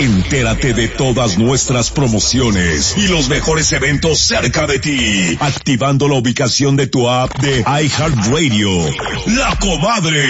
Entérate de todas nuestras promociones y los mejores eventos cerca de ti, activando la ubicación de tu app de iHeartRadio. La Comadre.